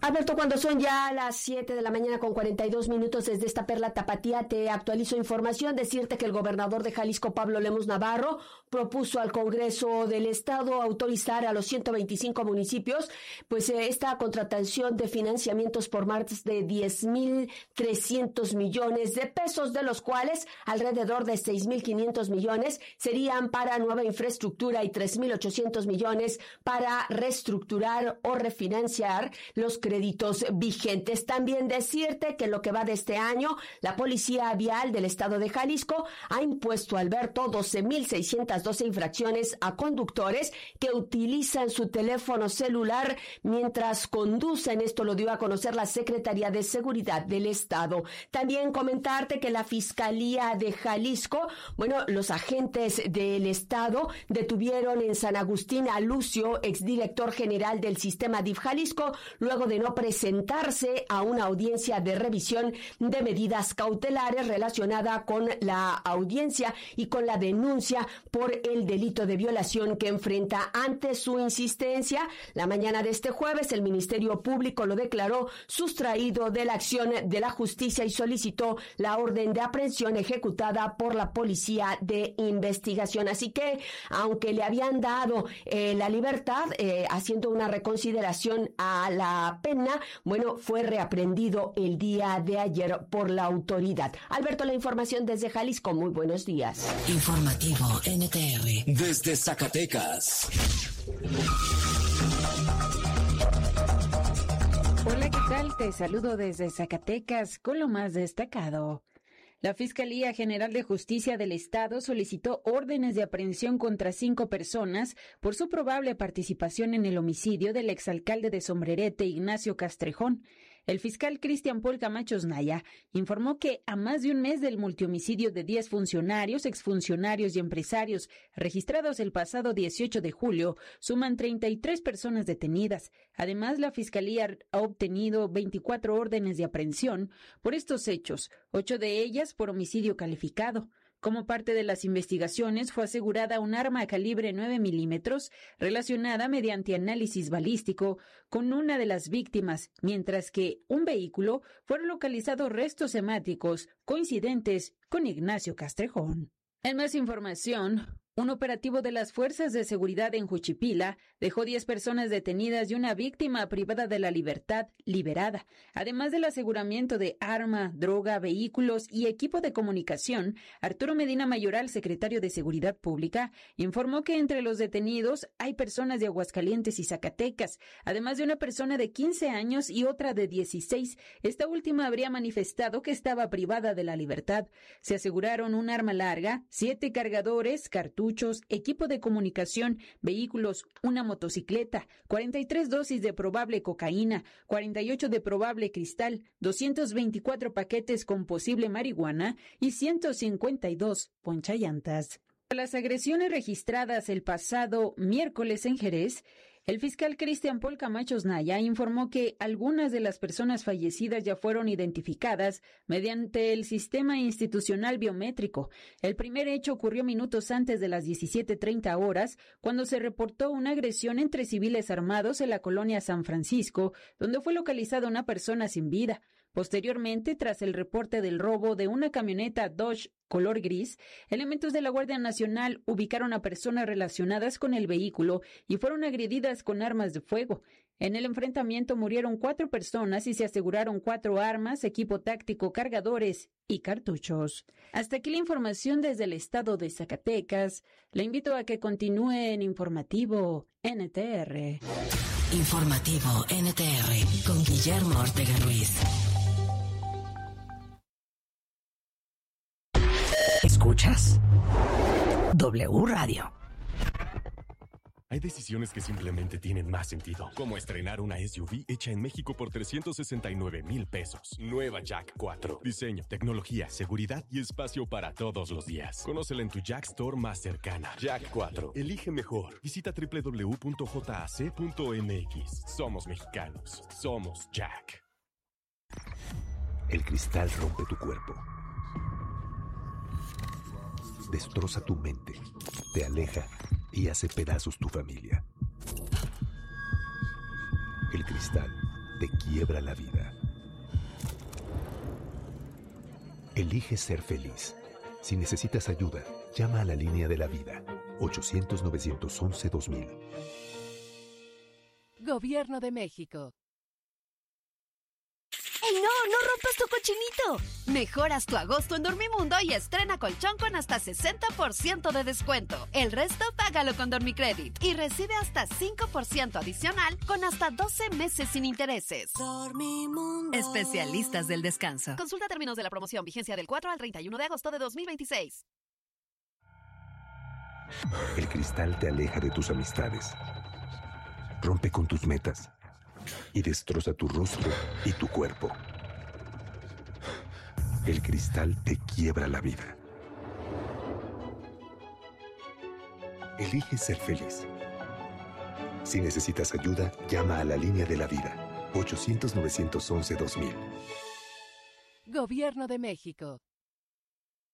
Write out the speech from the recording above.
Alberto, cuando son ya las 7 de la mañana con 42 minutos desde esta perla tapatía, te actualizo información. Decirte que el gobernador de Jalisco, Pablo Lemus Navarro, propuso al Congreso del Estado autorizar a los 125 municipios, pues esta contratación de financiamientos por más de 10,300 millones de pesos, de los cuales alrededor de 6,500 millones serían para nueva infraestructura y 3,800 millones para reestructurar o refinanciar los créditos vigentes. También decirte que en lo que va de este año, la Policía Vial del Estado de Jalisco ha impuesto, Alberto, 12,612 infracciones a conductores que utilizan su teléfono celular mientras conducen. Esto lo dio a conocer la Secretaría de Seguridad del Estado. También comentarte que la Fiscalía de Jalisco, los agentes del Estado detuvieron en San Agustín a Lucio, exdirector general del sistema DIF Jalisco, luego de no presentarse a una audiencia de revisión de medidas cautelares relacionada con la audiencia y con la denuncia por el delito de violación que enfrenta. Ante su insistencia, la mañana de este jueves, el Ministerio Público lo declaró sustraído de la acción de la justicia y solicitó la orden de aprehensión ejecutada por la Policía de Investigación. Así que, aunque le habían dado la libertad, haciendo una reconsideración a la pena, fue reaprendido el día de ayer por la autoridad. Alberto, la información desde Jalisco. Muy buenos días. Informativo NTR. Desde Zacatecas. Hola, ¿qué tal? Te saludo desde Zacatecas con lo más destacado. La Fiscalía General de Justicia del Estado solicitó órdenes de aprehensión contra 5 personas por su probable participación en el homicidio del exalcalde de Sombrerete, Ignacio Castrejón. El fiscal Cristian Paul Camacho Naya informó que a más de un mes del multihomicidio de 10 funcionarios, exfuncionarios y empresarios registrados el pasado 18 de julio, suman 33 personas detenidas. Además, la Fiscalía ha obtenido 24 órdenes de aprehensión por estos hechos, 8 de ellas por homicidio calificado. Como parte de las investigaciones, fue asegurada un arma calibre 9 milímetros relacionada mediante análisis balístico con una de las víctimas, mientras que un vehículo fueron localizados restos hemáticos coincidentes con Ignacio Castrejón. En más información, un operativo de las Fuerzas de Seguridad en Juchipila dejó 10 personas detenidas y una víctima privada de la libertad liberada. Además del aseguramiento de arma, droga, vehículos y equipo de comunicación, Arturo Medina Mayoral, secretario de Seguridad Pública, informó que entre los detenidos hay personas de Aguascalientes y Zacatecas, además de una persona de 15 años y otra de 16. Esta última habría manifestado que estaba privada de la libertad. Se aseguraron un arma larga, 7 cargadores, cartuchos, equipo de comunicación, vehículos, una motocicleta, 43 dosis de probable cocaína, 48 de probable cristal, 224 paquetes con posible marihuana y 152 ponchallantas. Las agresiones registradas el pasado miércoles en Jerez, el fiscal Cristian Paul Camacho Naya informó que algunas de las personas fallecidas ya fueron identificadas mediante el sistema institucional biométrico. El primer hecho ocurrió minutos antes de las 17:30 horas, cuando se reportó una agresión entre civiles armados en la colonia San Francisco, donde fue localizada una persona sin vida. Posteriormente, tras el reporte del robo de una camioneta Dodge color gris, elementos de la Guardia Nacional ubicaron a personas relacionadas con el vehículo y fueron agredidas con armas de fuego. En el enfrentamiento murieron 4 personas y se aseguraron 4 armas, equipo táctico, cargadores y cartuchos. Hasta aquí la información desde el estado de Zacatecas. Le invito a que continúe en Informativo NTR. Informativo NTR con Guillermo Ortega Ruiz. ¿Escuchas? W Radio. Hay decisiones que simplemente tienen más sentido, como estrenar una SUV hecha en México por 369,000 pesos. Nueva Jack 4. Diseño, tecnología, seguridad y espacio para todos los días. Conócela en tu Jack Store más cercana. Jack 4. Elige mejor. Visita www.jac.mx. Somos mexicanos. Somos Jack. El cristal rompe tu cuerpo. Destroza tu mente, te aleja y hace pedazos tu familia. El cristal te quiebra la vida. Elige ser feliz. Si necesitas ayuda, llama a la línea de la vida. 800-911-2000. Gobierno de México. ¡Ey, no! ¡No rompas tu cochinito! Mejoras tu agosto en Dormimundo y estrena colchón con hasta 60% de descuento. El resto, págalo con Dormicredit y recibe hasta 5% adicional con hasta 12 meses sin intereses. Dormimundo. Especialistas del descanso. Consulta términos de la promoción. Vigencia del 4 al 31 de agosto de 2026. El cristal te aleja de tus amistades, rompe con tus metas y destroza tu rostro y tu cuerpo. El cristal te quiebra la vida. Elige ser feliz. Si necesitas ayuda, llama a la línea de la vida. 800-911-2000. Gobierno de México.